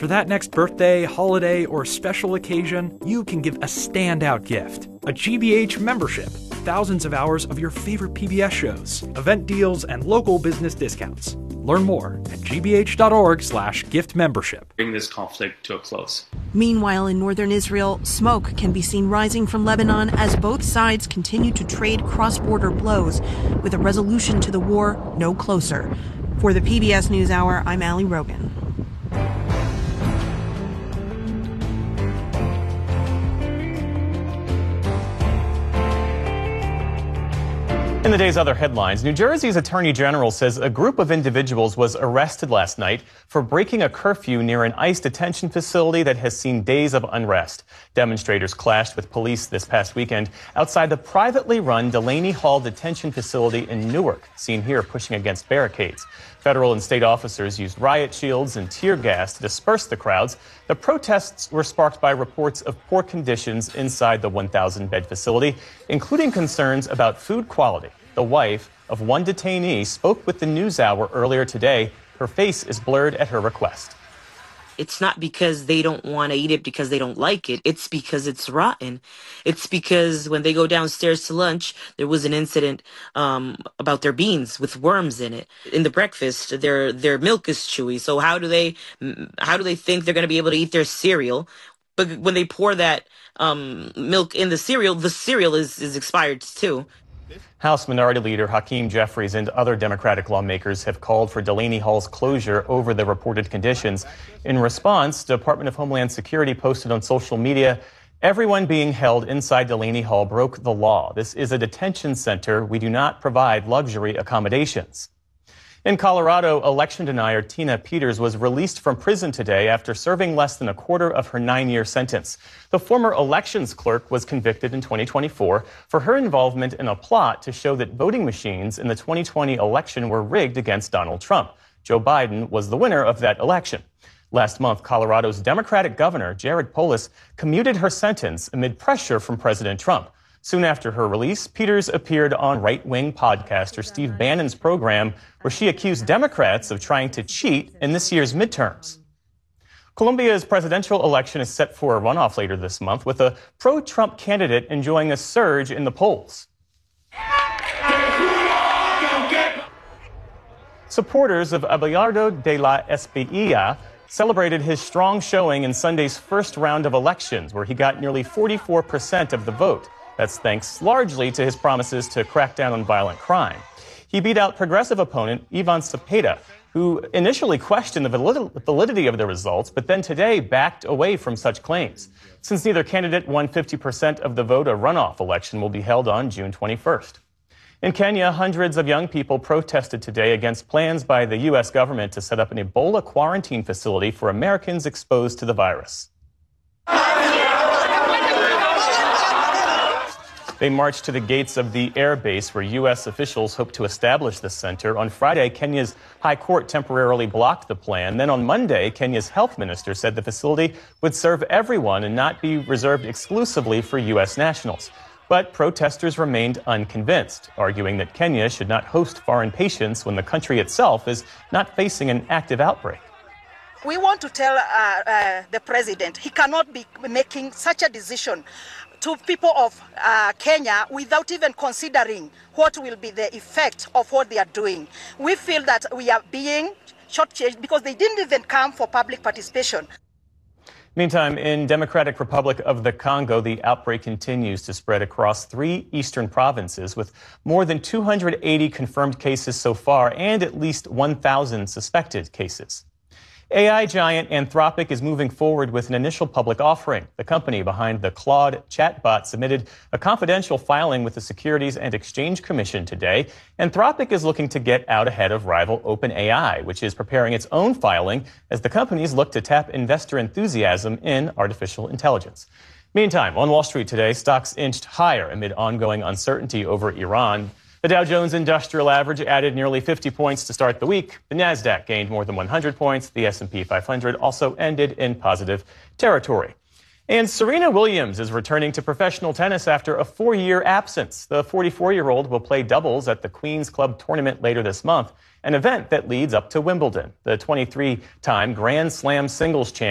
For that next birthday, holiday, or special occasion, you can give a standout gift. A GBH membership. Thousands of hours of your favorite PBS shows, event deals, and local business discounts. Learn more at gbh.org/gift membership. Bring this conflict to a close. Meanwhile, in northern Israel, smoke can be seen rising from Lebanon as both sides continue to trade cross-border blows, with a resolution to the war no closer. For the PBS NewsHour, I'm Allie Rogan. In the day's other headlines, New Jersey's Attorney General says a group of individuals was arrested last night for breaking a curfew near an ICE detention facility that has seen days of unrest. Demonstrators clashed with police this past weekend outside the privately run Delaney Hall detention facility in Newark, seen here pushing against barricades. Federal and state officers used riot shields and tear gas to disperse the crowds. The protests were sparked by reports of poor conditions inside the 1,000-bed facility, including concerns about food quality. The wife of one detainee spoke with the NewsHour earlier today. Her face is blurred at her request. It's not because they don't want to eat it because they don't like it. It's because it's rotten. It's because when they go downstairs to lunch, there was an incident about their beans with worms in it. In the breakfast, their milk is chewy. So how do they think they're going to be able to eat their cereal? But when they pour that milk in the cereal is expired too. House Minority Leader Hakeem Jeffries and other Democratic lawmakers have called for Delaney Hall's closure over the reported conditions. In response, the Department of Homeland Security posted on social media, "Everyone being held inside Delaney Hall broke the law. This is a detention center. We do not provide luxury accommodations." In Colorado, election denier Tina Peters was released from prison today after serving less than a quarter of her 9-year sentence. The former elections clerk was convicted in 2024 for her involvement in a plot to show that voting machines in the 2020 election were rigged against Donald Trump. Joe Biden was the winner of that election. Last month, Colorado's Democratic governor, Jared Polis, commuted her sentence amid pressure from President Trump. Soon after her release, Peters appeared on right-wing podcaster Steve Bannon's program, where she accused Democrats of trying to cheat in this year's midterms. Colombia's presidential election is set for a runoff later this month, with a pro-Trump candidate enjoying a surge in the polls. Supporters of Abelardo de la Espriella celebrated his strong showing in Sunday's first round of elections, where he got nearly 44% of the vote. That's thanks largely to his promises to crack down on violent crime. He beat out progressive opponent Ivan Cepeda, who initially questioned the validity of the results, but then today backed away from such claims. Since neither candidate won 50% of the vote, a runoff election will be held on June 21st. In Kenya, hundreds of young people protested today against plans by the U.S. government to set up an Ebola quarantine facility for Americans exposed to the virus. They marched to the gates of the air base where U.S. officials hope to establish the center. On Friday, Kenya's High Court temporarily blocked the plan. Then on Monday, Kenya's health minister said the facility would serve everyone and not be reserved exclusively for U.S. nationals. But protesters remained unconvinced, arguing that Kenya should not host foreign patients when the country itself is not facing an active outbreak. We want to tell the president he cannot be making such a decision to people of Kenya without even considering what will be the effect of what they are doing. We feel that we are being shortchanged because they didn't even come for public participation. Meantime, in Democratic Republic of the Congo, the outbreak continues to spread across 3 eastern provinces, with more than 280 confirmed cases so far and at least 1,000 suspected cases. AI giant Anthropic is moving forward with an initial public offering. The company behind the Claude chatbot submitted a confidential filing with the Securities and Exchange Commission today. Anthropic is looking to get out ahead of rival OpenAI, which is preparing its own filing as the companies look to tap investor enthusiasm in artificial intelligence. Meantime, on Wall Street today, stocks inched higher amid ongoing uncertainty over Iran. The Dow Jones Industrial Average added nearly 50 points to start the week. The Nasdaq gained more than 100 points. The S&P 500 also ended in positive territory. And Serena Williams is returning to professional tennis after a 4-year absence. The 44-year-old will play doubles at the Queen's Club tournament later this month, an event that leads up to Wimbledon. The 23-time Grand Slam singles champion